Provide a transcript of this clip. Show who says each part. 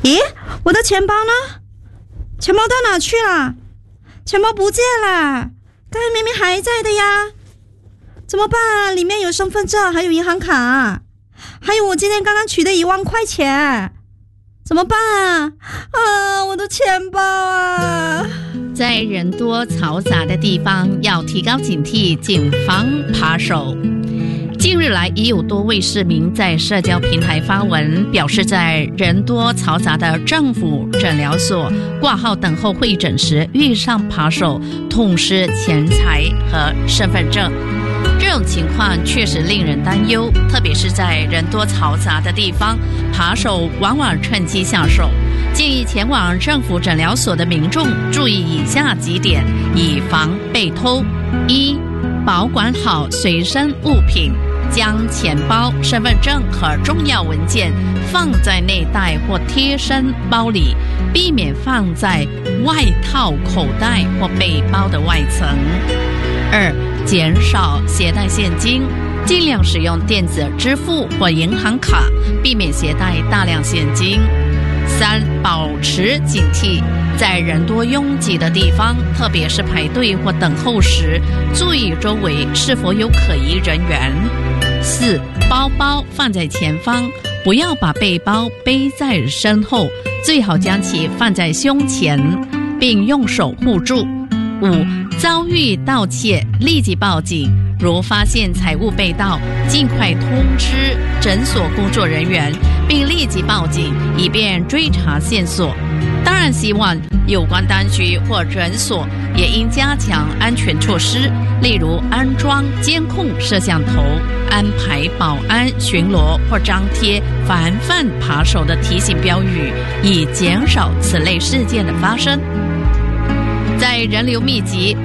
Speaker 1: 咦，我的钱包呢？钱包到哪去了？钱包不见了，刚才明明还在的呀。怎么办啊？里面有身份证，还有银行卡，还有我今天刚刚取的1万块钱，怎么办啊？我的钱包啊！
Speaker 2: 在人多嘈杂的地方要提高警惕，谨防扒手。近日来已有多位市民在社交平台发文，表示在人多嘈杂的政府诊疗所挂号等候会诊时遇上扒手，痛失钱财和身份证。这种情况确实令人担忧，特别是在人多嘈杂的地方，扒手往往趁机下手。建议前往政府诊疗所的民众注意以下几点，以防被偷。一、保管好随身物品，将钱包、身份证和重要文件放在内袋或贴身包里，避免放在外套、口袋或背包的外层。二、减少携带现金，尽量使用电子支付或银行卡，避免携带大量现金。三、保持警惕，在人多拥挤的地方，特别是排队或等候时，注意周围是否有可疑人员。四、包包放在前方，不要把背包背在身后，最好将其放在胸前，并用手护住。五、遭遇盗窃，立即报警。如发现财物被盗，尽快通知诊所工作人员，并立即报警，以便追查线索。当然，希望有关当局或诊所也应加强安全措施，例如安装监控摄像头，安排保安巡逻或张贴防范扒手的提醒标语，以减少此类事件的发生。在人流密集